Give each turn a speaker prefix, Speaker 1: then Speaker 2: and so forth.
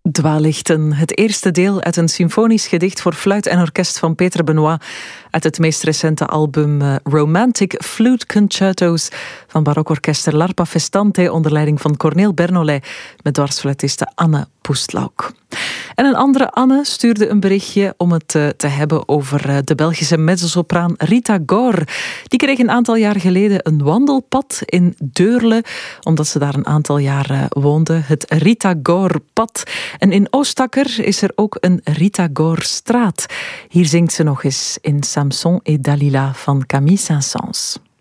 Speaker 1: Dwaallichten, het eerste deel uit een symfonisch gedicht voor fluit en orkest van Peter Benoit uit het meest recente album Romantic Flute Concertos van barokorkester L'Arpa Festante onder leiding van Corneel Bernolet met dwarsfluitiste Anne Poestlauk. En een andere Anne stuurde een berichtje om het te hebben over de Belgische mezzosopraan Rita Gore. Die kreeg een aantal jaar geleden een wandelpad in Deurle, omdat ze daar een aantal jaar woonde. Het Rita Gore pad. En in Oostakker is er ook een Rita Gore straat. Hier zingt ze nog eens in Samson et Dalila van Camille Saint-Saëns.